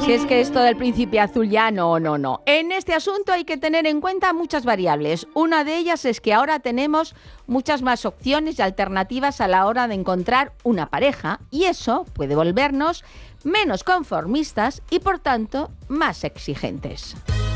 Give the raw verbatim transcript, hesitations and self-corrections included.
Si es que esto del príncipe azul ya no, no, no. En este asunto hay que tener en cuenta muchas variables. Una de ellas es que ahora tenemos muchas más opciones y alternativas a la hora de encontrar una pareja, y eso puede volvernos menos conformistas y, por tanto, más exigentes.